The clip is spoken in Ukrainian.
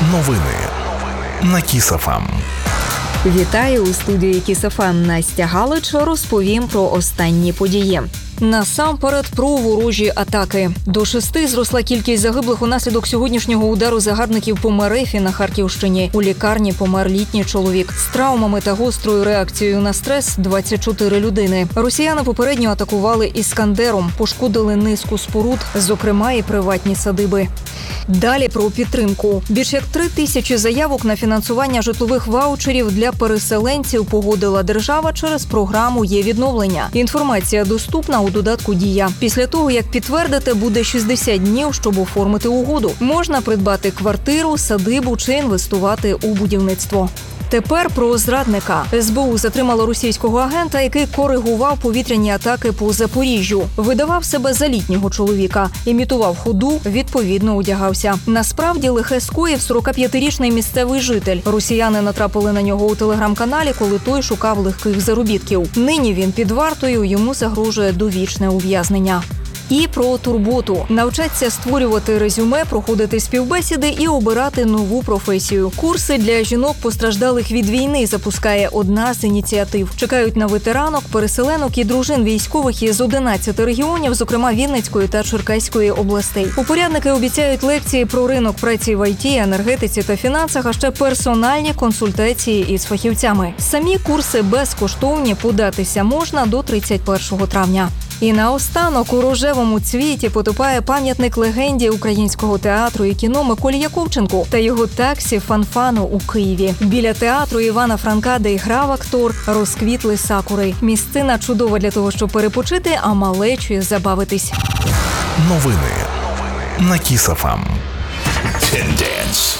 Новини на Kiss FM. Вітаю, у студії Kiss FM Настя Галич. Розповім про останні події. Насамперед про ворожі атаки. До 6 зросла кількість загиблих унаслідок сьогоднішнього удару загарбників по Мерефі на Харківщині. У лікарні помер літній чоловік. З травмами та гострою реакцією на стрес 24 людини. Росіяни попередньо атакували Іскандером, пошкодили низку споруд, зокрема і приватні садиби. Далі про підтримку. Більш як 3 тисячі заявок на фінансування житлових ваучерів для переселенців погодила держава через програму «Є-відновлення». Інформація доступна у додатку «Дія». Після того, як підтвердите, буде 60 днів, щоб оформити угоду. Можна придбати квартиру, садибу чи інвестувати у будівництво. Тепер про зрадника. СБУ затримало російського агента, який коригував повітряні атаки по Запоріжжю. Видавав себе за літнього чоловіка, імітував ходу, відповідно одягався. Насправді лихе скоїв 45-річний місцевий житель. Росіяни натрапили на нього у телеграм-каналі, коли той шукав легких заробітків. Нині він під вартою, йому загрожує довічне ув'язнення. І про турботу. Навчаться створювати резюме, проходити співбесіди і обирати нову професію. Курси для жінок, постраждалих від війни, запускає одна з ініціатив. Чекають на ветеранок, переселенок і дружин військових із 11 регіонів, зокрема Вінницької та Черкаської областей. Упорядники обіцяють лекції про ринок праці в ІТ, енергетиці та фінансах, а ще персональні консультації із фахівцями. Самі курси безкоштовні, податися можна до 31 травня. І наостанок у рожевому цвіті потопає пам'ятник легенді українського театру і кіно Миколі Яковченку та його таксі «Фанфану» у Києві. Біля театру Івана Франка, де й грав актор, розквітли сакури. Місцина чудова для того, щоб перепочити, а малечі забавитись. Новини на Kiss FM. Tendence.